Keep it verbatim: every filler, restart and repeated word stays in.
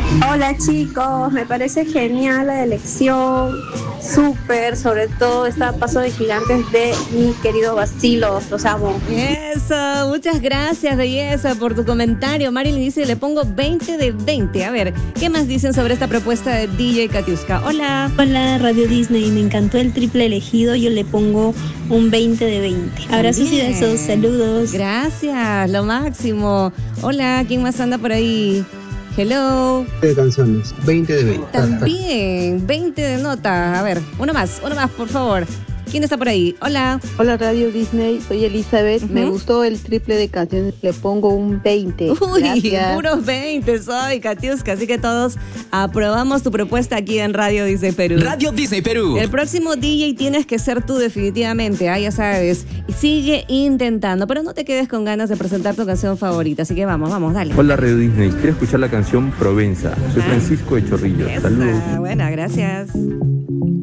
Hola chicos, me parece genial la elección, súper, sobre todo esta Paso de Gigantes de mi querido Bacilos, los amo. Eso, muchas gracias, belleza, por tu comentario. Marilyn dice, le pongo veinte de veinte. A ver, ¿qué más dicen sobre esta propuesta de D J Katiuska? Hola. Hola, Radio Disney, me encantó el triple elegido, yo le pongo un veinte de veinte. Abrazos y besos, saludos. Gracias, lo máximo. Hola, ¿quién más anda por ahí? Hello. De canciones, veinte de veinte. También, veinte de nota. A ver, uno más, uno más, por favor. ¿Quién está por ahí? Hola. Hola Radio Disney, soy Elizabeth. Uh-huh. Me gustó el triple de canciones, le pongo un veinte. Uy, gracias. Puros veinte soy, Katiuska. Así que todos aprobamos tu propuesta aquí en Radio Disney Perú. Radio Disney Perú. El próximo D J tienes que ser tú definitivamente, ah, ya sabes. Y sigue intentando, pero no te quedes con ganas de presentar tu canción favorita. Así que vamos, vamos, dale. Hola Radio Disney, quiero escuchar la canción Provenza. Soy Francisco de Chorrillos. Esa, saludos. Buena, gracias.